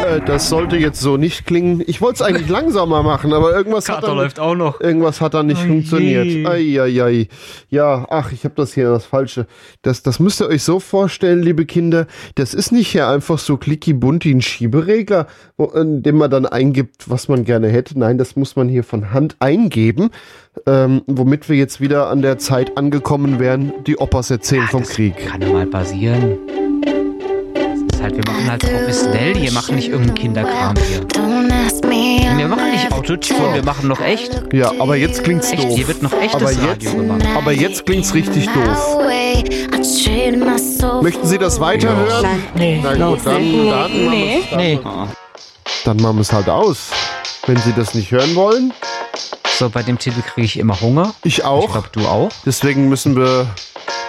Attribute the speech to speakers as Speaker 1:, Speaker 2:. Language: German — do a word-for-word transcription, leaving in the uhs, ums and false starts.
Speaker 1: Äh, das sollte jetzt so nicht klingen. Ich wollte es eigentlich langsamer machen, aber irgendwas
Speaker 2: Kater
Speaker 1: hat dann,
Speaker 2: läuft auch noch.
Speaker 1: Irgendwas hat dann nicht
Speaker 2: Oh
Speaker 1: funktioniert. Eieiei. Ja, ach, ich habe das hier das Falsche. Das, das müsst ihr euch so vorstellen, liebe Kinder. Das ist nicht hier einfach so klicki-bunti ein Schieberegler, wo, in dem man dann eingibt, was man gerne hätte. Nein, das muss man hier von Hand eingeben, ähm, womit wir jetzt wieder an der Zeit angekommen wären, die Opas erzählen
Speaker 2: Ja,
Speaker 1: vom
Speaker 2: das
Speaker 1: Krieg.
Speaker 2: Kann ja mal passieren. Das ist halt, wir machen halt professionell, wir machen nicht irgendeinen Kinderkram hier. Wir machen nicht Autotune, wir machen noch echt.
Speaker 1: Ja, aber jetzt klingt's
Speaker 2: Echt,
Speaker 1: doof.
Speaker 2: hier wird noch echtes
Speaker 1: aber
Speaker 2: Radio
Speaker 1: jetzt,
Speaker 2: gemacht.
Speaker 1: aber jetzt klingt's richtig doof. Möchten Sie das weiterhören?
Speaker 2: Nee.
Speaker 1: Na gut, dann, dann,
Speaker 2: Nee. Nee.
Speaker 1: dann machen wir es halt aus. Wenn Sie das nicht hören wollen.
Speaker 2: So, bei dem Titel kriege ich immer Hunger.
Speaker 1: Ich auch.
Speaker 2: Ich glaube, du auch.
Speaker 1: Deswegen müssen wir